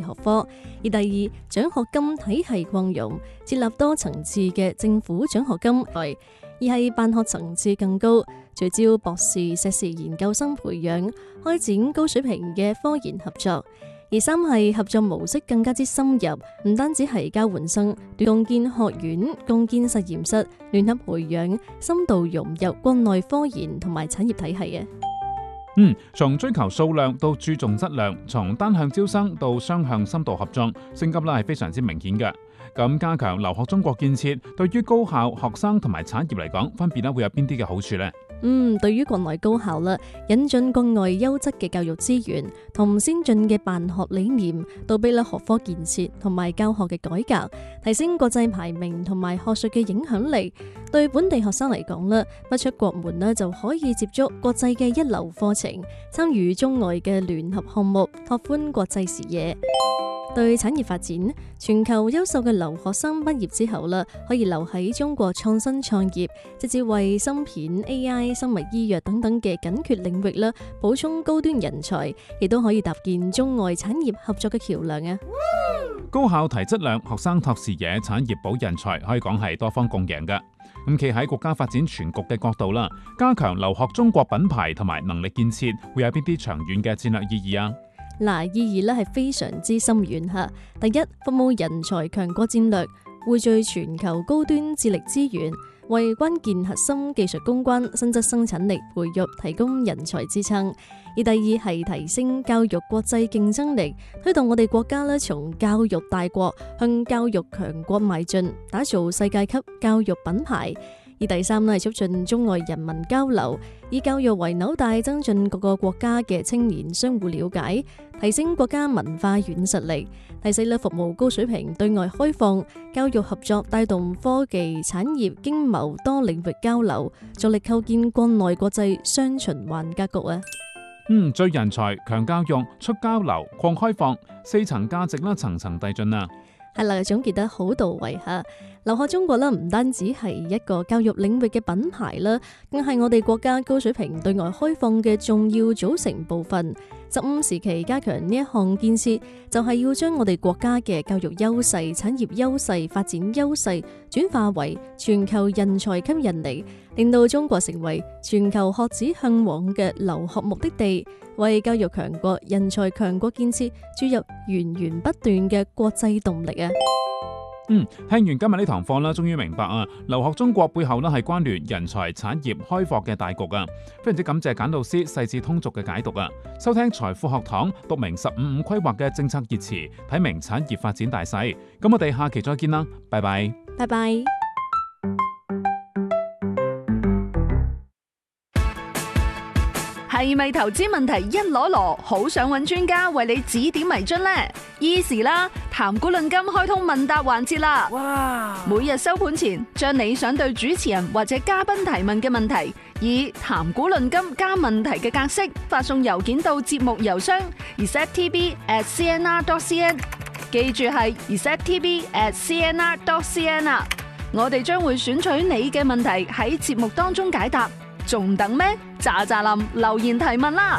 學科。而第二，獎學金體系擴容，設立多層次嘅政府獎學金，而係辦學層次更高，聚焦博士、碩士研究生培養，開展高水平嘅科研合作。而三係合作模式更加之深入，唔單止係交換生，共建學院、共建實驗室，聯合培養，深度融入國內科研同埋產業體系嘅。 從追求數量到注重質量，從單向招生到雙向深度合作，升級係非常之明顯嘅。咁加強留學中國建設，對於高校、學生同埋產業嚟講，分別會有邊啲嘅好處呢？ 對於國內高校啦，引進國外優質嘅教育資源同先進嘅辦學理念，倒逼學科建設同埋教學嘅改革，提升國際排名同埋學術嘅影響力。對本地學生嚟講啦，不出國門就可以接觸國際嘅一流課程，參與中外嘅聯合項目，拓寬國際視野。對產業發展，全球優秀嘅留學生畢業之後啦，可以留喺中國創新創業，直接為芯片、AI、生物醫藥等等嘅緊缺領域啦，補充高端人才，亦都可以搭建中外產業合作嘅橋樑啊！ 高校提質量，學生拓視野，產業保人才，可以講係多方共贏㗎。咁企喺國家發展全局嘅角度啦，加強留學中國品牌同埋能力建設，會有邊啲長遠嘅戰略意義啊？ 意義咧係非常之深遠吓。第一，服務人才強國戰略，匯聚全球高端智力資源，為關鍵核心技術攻關、新質生產力培育提供人才支撐。而第二係提升教育國際競爭力，推動我哋國家咧從教育大國向教育強國邁進，打造世界級教育品牌。而第三係促進中外人民交流，以教育為紐帶，增進各個國家嘅青年相互了解，提升國家文化軟實力。第四服務高水平對外開放，教育合作帶動科技、產業、經貿多領域交流，助力構建國內國際雙循環格局啊！ 聚人才、強教育、促交流、擴開放，四層價值啦，層層遞進啊！ 係啦，總結得好到位吓。留學中國啦，唔單止係一個教育領域嘅品牌啦，更係我哋國家高水平對外開放嘅重要組成部分。15時期加強呢一項建設，就係要將我哋國家嘅教育優勢、產業優勢、發展優勢轉化為全球人才吸引力，令到中國成為全球學子向往嘅留學目的地，為教育強國、人才強國建設注入源源不斷嘅國際動力啊！ 聽完今日呢堂課啦，終於明白啊！留學中國背後咧係關聯人才、產業開放嘅大局啊！非常之感謝簡老師細緻通俗嘅解讀啊！收聽財富學堂，讀明15規劃嘅政策熱詞，睇明產業發展大勢。咁我哋下期再見啦，拜拜， 拜拜。 係咪投資問題一籮籮，好想揾專家為你指點迷津呢？Easy 啦，談股論金開通問答環節啦！哇！每日收盤前，將你想對主持人或者嘉賓提問嘅問題，以談股論金加問題嘅格式發送郵件到節目郵箱 resettv@cnr.cn， 記住係 resettv@cnr.cn 啊！我哋將會選取你嘅問題喺節目當中解答，仲等咩？喳喳林留言提問啦！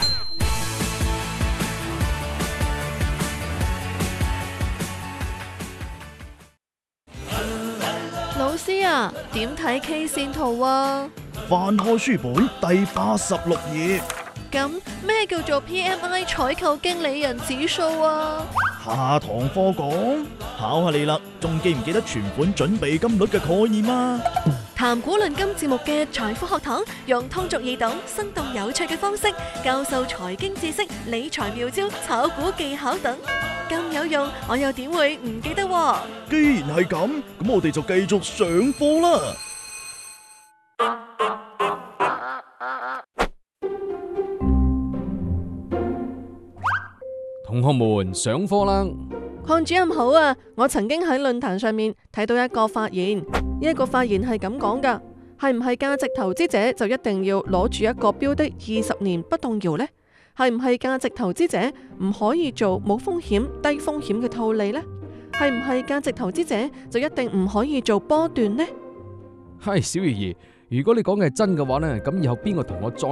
老師啊，點睇 K 線圖啊？ 翻開書本第86頁。 咁咩叫做 PMI 採購經理人指數啊？ 下堂課講，考下你啦，仲記唔記得存款準備金率嘅概念啊？ 談股論金節目嘅財富學堂，用通俗易懂、生動有趣嘅方式教授財經知識、理財妙招、炒股技巧等，咁有用，我又點會唔記得？ 既然係咁，咁我哋就繼續上課啦。 同學們上課啦！ 鄺主任好啊！我曾經喺論壇上面睇到一個發言，呢個發言係咁講噶，係唔係價值投資者就一定要攞住一個標的20年不動搖呢？係唔係價值投資者唔可以做冇風險、低風險嘅套利呢？係唔係價值投資者就一定唔可以做波段呢？ 係小魚兒，如果你講嘅係真嘅話呢，咁以後邊個同我再